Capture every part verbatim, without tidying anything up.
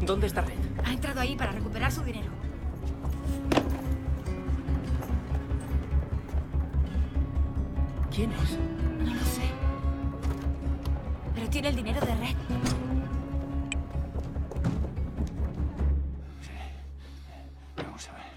¿Dónde está Red? Ha entrado ahí para recuperar su dinero. ¿Quién es? No lo sé. Pero tiene el dinero de Red. Sí. Vamos a ver.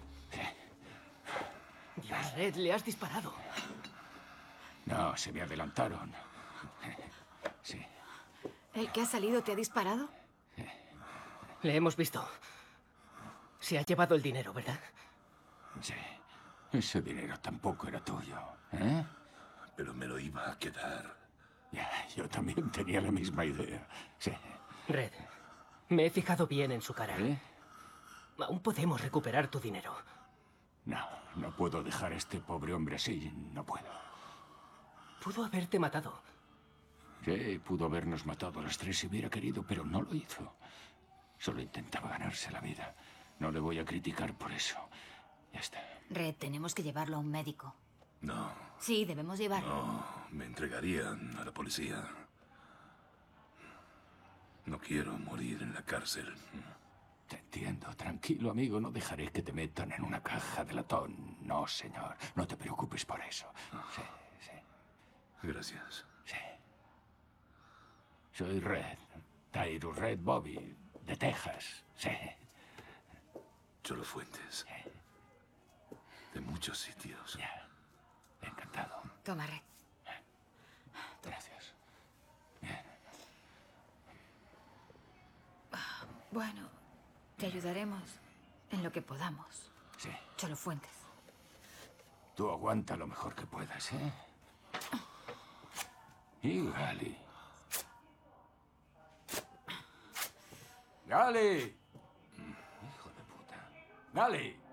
Sí. Dios, Red, le has disparado. No, se me adelantaron. Sí. ¿El que ha salido te ha disparado? Le hemos visto. Se ha llevado el dinero, ¿verdad? Sí. Ese dinero tampoco era tuyo, ¿eh? Pero me lo iba a quedar. Ya, yo también tenía la misma idea. Sí. Red, me he fijado bien en su cara. ¿Eh? Aún podemos recuperar tu dinero. No, no puedo dejar a este pobre hombre así. No puedo. Pudo haberte matado. Sí, pudo habernos matado a las tres si hubiera querido, pero no lo hizo. Solo intentaba ganarse la vida. No le voy a criticar por eso. Ya está. Red, tenemos que llevarlo a un médico. No. Sí, debemos llevarlo. No, me entregarían a la policía. No quiero morir en la cárcel. Te entiendo. Tranquilo, amigo. No dejaré que te metan en una caja de latón. No, señor. No te preocupes por eso. Sí, sí. Gracias. Sí. Soy Red. Tyrus Red Bobby. De Texas. Sí. Cholo Fuentes. Sí. De muchos sitios. Ya. Encantado. Toma, Red. Gracias. Bien. Bueno, te ayudaremos en lo que podamos. Sí. Cholo Fuentes. Tú aguanta lo mejor que puedas, ¿eh? Y Gali. ¡Gali! Hijo de puta. ¡Gali!